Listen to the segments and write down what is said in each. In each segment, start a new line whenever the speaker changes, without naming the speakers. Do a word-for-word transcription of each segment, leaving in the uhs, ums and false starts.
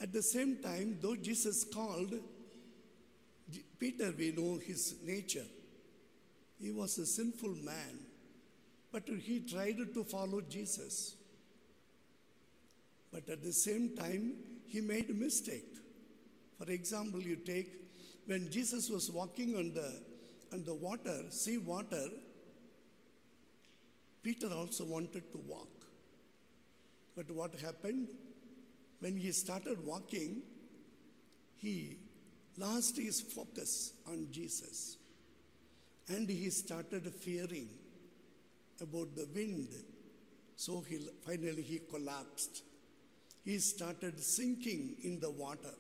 At the same time, though Jesus called Peter, we know his nature. He was a sinful man, but he tried to follow Jesus. But at the same time, he made a mistake. For example, you take, when Jesus was walking on the, on the water, sea water, Peter also wanted to walk. But what happened? When he started walking, he lost his focus on Jesus. And he started fearing about the wind. So he, finally he collapsed. He started sinking in the water.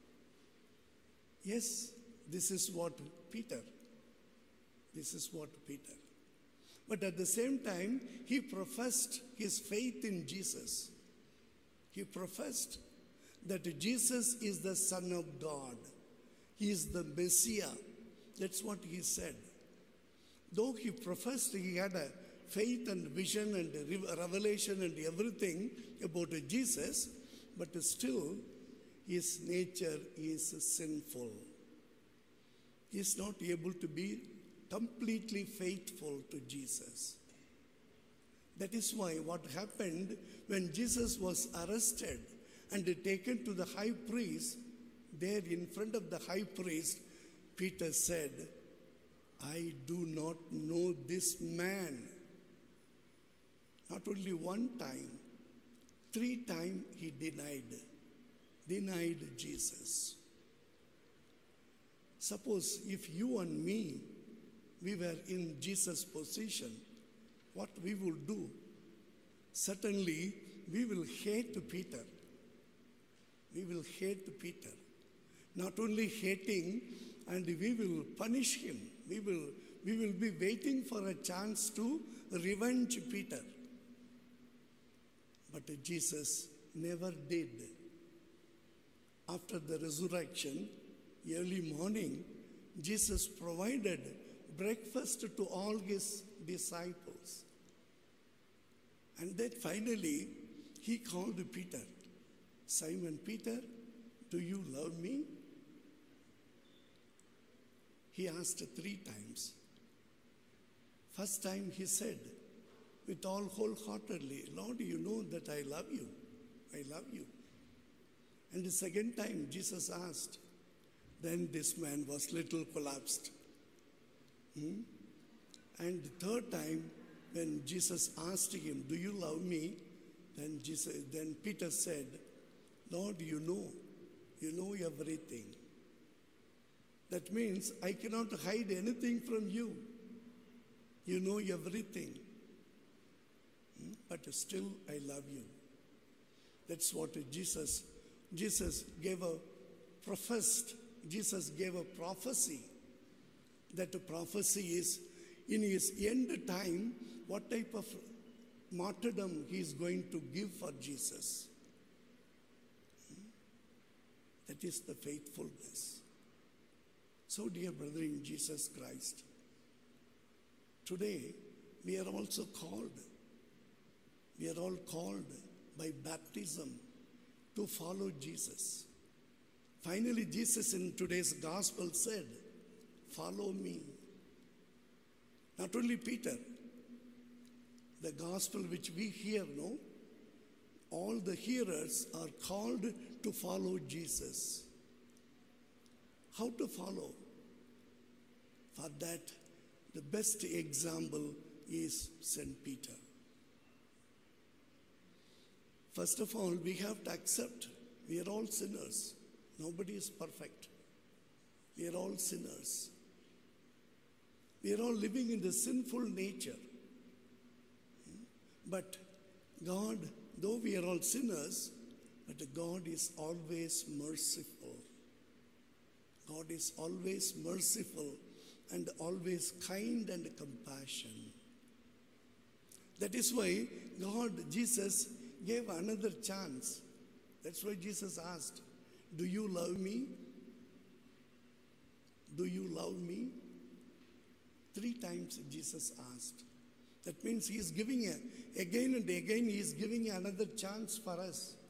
Yes, this is what Peter. This is what Peter. But at the same time, he professed his faith in Jesus. He professed that Jesus is the Son of God. He is the Messiah. That's what he said. Though he professed he had a faith and vision and revelation and everything about Jesus, but still his nature is sinful. He is not able to be completely faithful to Jesus. That is why what happened when Jesus was arrested and taken to the high priest, there in front of the high priest, Peter said, I do not know this man. Not only one time, three times he denied, denied Jesus. Suppose if you and me, we were in Jesus' position, what we will do? Certainly, we will hate Peter. We will hate Peter. Not only hating, and we will punish him. We will, we will be waiting for a chance to revenge Peter. But Jesus never did. After the resurrection, early morning, Jesus provided breakfast to all his disciples. And then finally, he called Peter. Simon Peter, do you love me? He asked three times. First time he said, with all wholeheartedly, Lord, you know that I love you. I love you. And the second time Jesus asked, then this man was little collapsed. Hmm? And the third time, when Jesus asked him, do you love me? Then, Jesus, then Peter said, Lord, you know, you know everything. That means I cannot hide anything from you. You know everything. Hmm? But still I love you. That's what Jesus, Jesus gave a professed, Jesus gave a prophecy. That prophecy is in his end time, what type of martyrdom he is going to give for Jesus. Hmm? That is the faithfulness. So, dear brother in Jesus Christ, today we are also called, we are all called by baptism to follow Jesus. Finally, Jesus in today's gospel said, follow me. Not only Peter, the gospel which we hear, no? All the hearers are called to follow Jesus. How to follow? For that, the best example is Saint Peter. First of all, we have to accept we are all sinners. Nobody is perfect. We are all sinners. We are all living in the sinful nature. But God, though we are all sinners, but God is always merciful. God is always merciful and always kind and compassion. That is why God, Jesus, gave another chance. That's why Jesus asked, do you love me? Do you love me? Three times Jesus asked. That means he is giving a, again and again he is giving another chance for us.